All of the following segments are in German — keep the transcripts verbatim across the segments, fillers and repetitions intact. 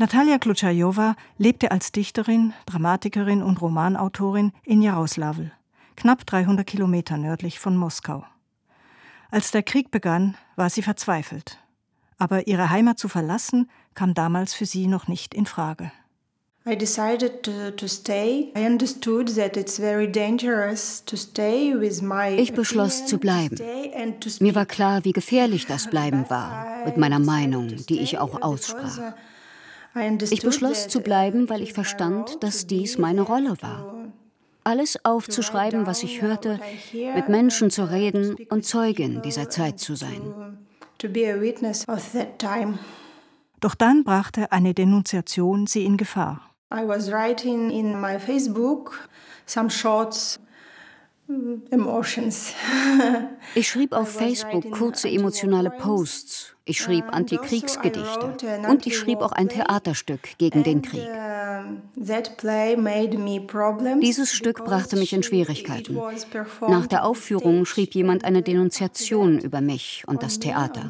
Natalia Klutschajova lebte als Dichterin, Dramatikerin und Romanautorin in Jaroslawl, knapp dreihundert Kilometer nördlich von Moskau. Als der Krieg begann, war sie verzweifelt. Aber ihre Heimat zu verlassen, kam damals für sie noch nicht in Frage. I decided to, to stay. I understood that it's very dangerous to stay with my Ich beschloss zu bleiben. Mir war klar, wie gefährlich das Bleiben war, mit meiner Meinung, die ich auch aussprach. Ich beschloss zu bleiben, weil ich verstand, dass dies meine Rolle war. Alles aufzuschreiben, was ich hörte, mit Menschen zu reden und Zeugin dieser Zeit zu sein. Doch dann brachte eine Denunziation sie in Gefahr. I was writing in my Facebook some short emotions. Ich schrieb auf Facebook kurze emotionale Posts. Ich schrieb Antikriegsgedichte. Und ich schrieb auch ein Theaterstück gegen den Krieg. Dieses Stück brachte mich in Schwierigkeiten. Nach der Aufführung schrieb jemand eine Denunziation über mich und das Theater.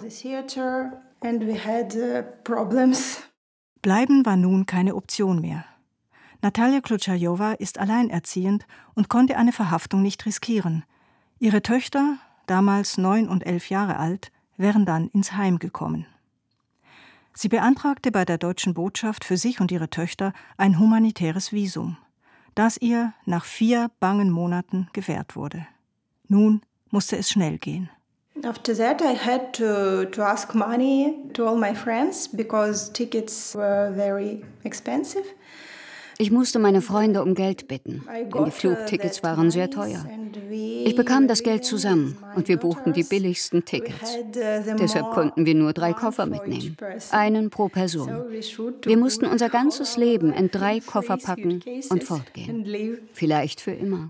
Bleiben war nun keine Option mehr. Natalia Klutschajova ist alleinerziehend und konnte eine Verhaftung nicht riskieren. Ihre Töchter, damals neun und elf Jahre alt, wären dann ins Heim gekommen. Sie beantragte bei der deutschen Botschaft für sich und ihre Töchter ein humanitäres Visum, das ihr nach vier bangen Monaten gewährt wurde. Nun musste es schnell gehen. After that, I had to, to ask money to all my friends because tickets were very expensive. Ich musste meine Freunde um Geld bitten, denn die Flugtickets waren sehr teuer. Ich bekam das Geld zusammen und wir buchten die billigsten Tickets. Deshalb konnten wir nur drei Koffer mitnehmen, einen pro Person. Wir mussten unser ganzes Leben in drei Koffer packen und fortgehen. Vielleicht für immer.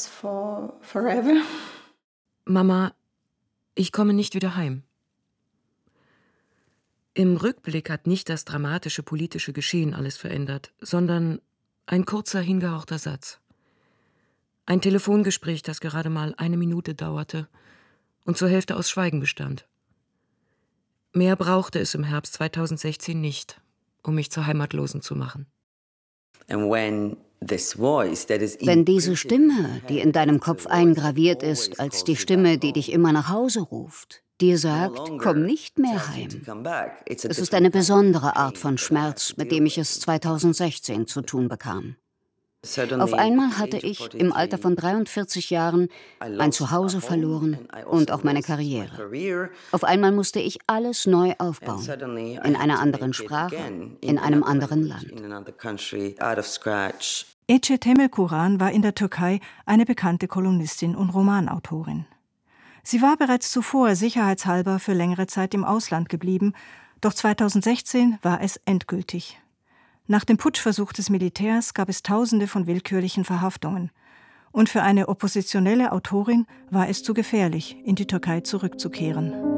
Mama, ich komme nicht wieder heim. Im Rückblick hat nicht das dramatische politische Geschehen alles verändert, sondern ein kurzer, hingehauchter Satz. Ein Telefongespräch, das gerade mal eine Minute dauerte und zur Hälfte aus Schweigen bestand. Mehr brauchte es im Herbst zweitausendsechzehn nicht, um mich zur Heimatlosen zu machen. Wenn diese Stimme, die in deinem Kopf eingraviert ist, als die Stimme, die dich immer nach Hause ruft, dir sagt, komm nicht mehr heim. Es ist eine besondere Art von Schmerz, mit dem ich es zweitausendsechzehn zu tun bekam. Auf einmal hatte ich im Alter von dreiundvierzig Jahren mein Zuhause verloren und auch meine Karriere. Auf einmal musste ich alles neu aufbauen, in einer anderen Sprache, in einem anderen Land. Ece Temelkuran war in der Türkei eine bekannte Kolumnistin und Romanautorin. Sie war bereits zuvor sicherheitshalber für längere Zeit im Ausland geblieben, doch zweitausendsechzehn war es endgültig. Nach dem Putschversuch des Militärs gab es Tausende von willkürlichen Verhaftungen. Und für eine oppositionelle Autorin war es zu gefährlich, in die Türkei zurückzukehren.